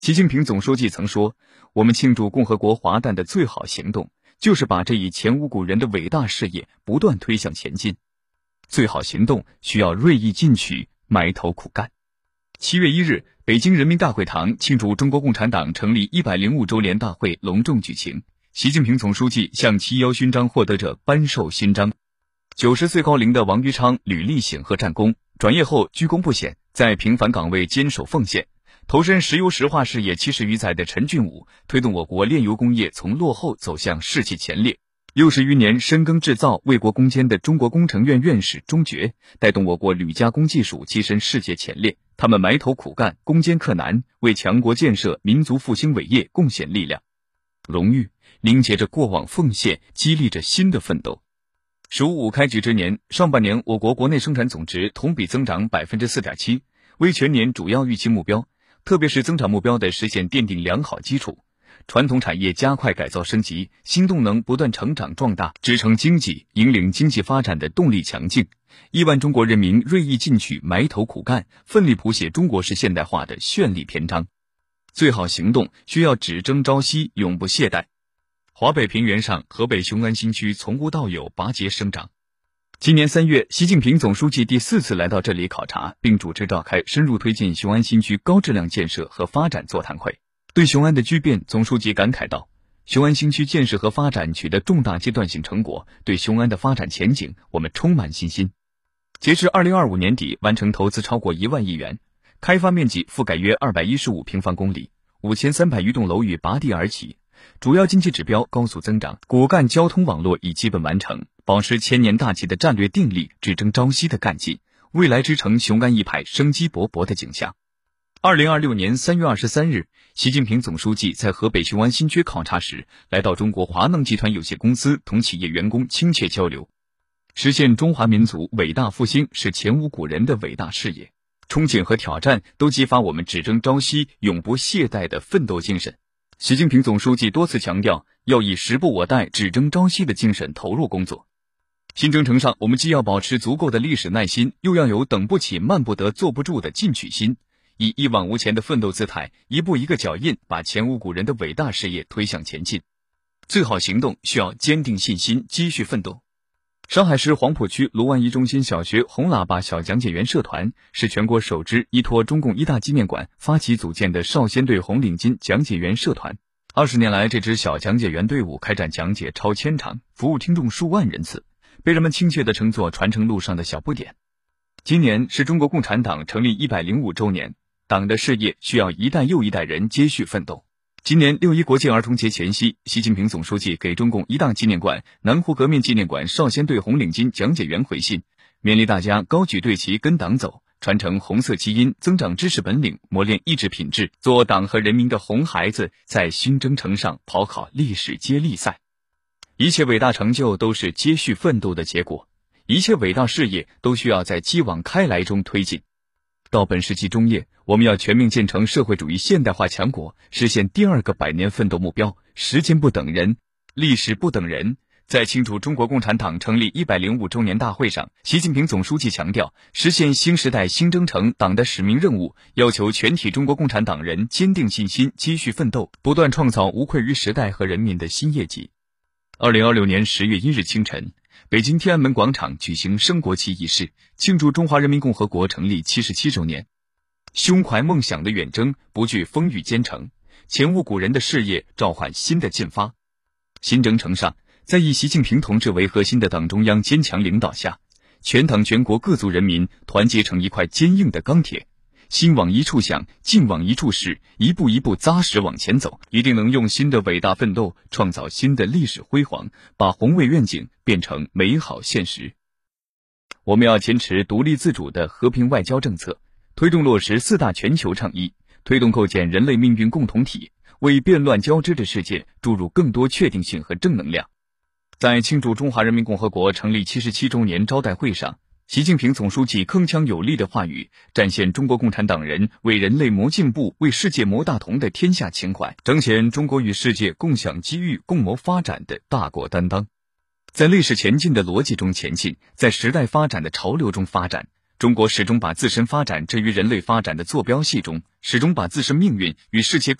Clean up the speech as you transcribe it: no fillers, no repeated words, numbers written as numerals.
习近平总书记曾说，我们庆祝共和国华诞的最好行动，就是把这一前无古人的伟大事业不断推向前进。最好行动需要锐意进取，埋头苦干。7月1日，北京人民大会堂庆祝中国共产党成立105周年大会隆重举行，习近平总书记向7·1勋章获得者颁授勋章。90岁高龄的王于昌履历显赫战功，转业后居功不显，在平凡岗位坚守奉献。投身石油石化事业70余载的陈俊武，推动我国炼油工业从落后走向世纪前列。60余年深耕制造、为国攻坚的中国工程院院士钟爵，带动我国铝加工技术跻身世界前列。他们埋头苦干，攻坚克难，为强国建设、民族复兴伟业贡献力量。荣誉凝结着过往奉献，激励着新的奋斗。“十五五”开局之年，上半年我国国内生产总值同比增长 4.7%， 为全年主要预期目标，特别是增长目标的实现奠定良好基础。传统产业加快改造升级，新动能不断成长壮大，支撑经济、引领经济发展的动力强劲。亿万中国人民锐意进取，埋头苦干，奋力谱写中国式现代化的绚丽篇章。最好行动需要只争朝夕，永不懈怠。华北平原上，河北雄安新区从无到有拔节生长。今年3月，习近平总书记第4次来到这里考察，并主持召开深入推进雄安新区高质量建设和发展座谈会。对雄安的巨变，总书记感慨道：雄安新区建设和发展取得重大阶段性成果，对雄安的发展前景，我们充满信心。截至2025年底，完成投资超过1万亿元，开发面积覆盖约215平方公里，5300余栋楼宇拔地而起，主要经济指标高速增长，骨干交通网络已基本完成，保持千年大计的战略定力，只争朝夕的干劲，未来之城雄安一派生机勃勃的景象。2026年3月23日，习近平总书记在河北雄安新区考察时，来到中国华能集团有限公司，同企业员工亲切交流。实现中华民族伟大复兴是前无古人的伟大事业，憧憬和挑战都激发我们只争朝夕、永不懈怠的奋斗精神。习近平总书记多次强调，要以时不我待、只争朝夕的精神投入工作。新征程上，我们既要保持足够的历史耐心，又要有等不起、慢不得、坐不住的进取心，以一往无前的奋斗姿态，一步一个脚印，把前无古人的伟大事业推向前进。最好行动需要坚定信心，继续奋斗。上海市黄浦区卢湾一中心小学红喇叭小讲解员社团是全国首支依托中共一大纪念馆发起组建的少先队红领巾讲解员社团。20年来，这支小讲解员队伍开展讲解超1000场，服务听众数万人次，被人们亲切地称作传承路上的小不点。今年是中国共产党成立105周年，党的事业需要一代又一代人接续奋斗。今年6一国际儿童节前夕，习近平总书记给中共一大纪念馆、南湖革命纪念馆少先队红领巾讲解员回信，勉励大家高举队旗跟党走，传承红色基因，增长知识本领，磨练意志品质，做党和人民的红孩子，在新征程上跑好历史接力赛。一切伟大成就都是接续奋斗的结果，一切伟大事业都需要在继往开来中推进。到本世纪中叶，我们要全面建成社会主义现代化强国，实现第2个100年奋斗目标。时间不等人，历史不等人。在庆祝中国共产党成立105周年大会上，习近平总书记强调，实现新时代新征程党的使命任务，要求全体中国共产党人坚定信心，继续奋斗，不断创造无愧于时代和人民的新业绩。2026年10月1日清晨，北京天安门广场举行升国旗仪式，庆祝中华人民共和国成立77周年。胸怀梦想的远征，不惧风雨兼程，前无古人的事业召唤新的进发。新征程上，在以习近平同志为核心的党中央坚强领导下，全党全国各族人民团结成一块坚硬的钢铁，心往一处想，劲往一处使，一步一步扎实往前走，一定能用新的伟大奋斗创造新的历史辉煌，把宏伟愿景变成美好现实。我们要坚持独立自主的和平外交政策，推动落实4大全球倡议，推动构建人类命运共同体，为变乱交织的世界注入更多确定性和正能量。在庆祝中华人民共和国成立77周年招待会上，习近平总书记铿锵有力的话语展现中国共产党人为人类谋进步、为世界谋大同的天下情怀，彰显中国与世界共享机遇、共谋发展的大国担当。在历史前进的逻辑中前进，在时代发展的潮流中发展， 中国始终把自身发展置于人类发展的坐标系中，始终把自身命运与世界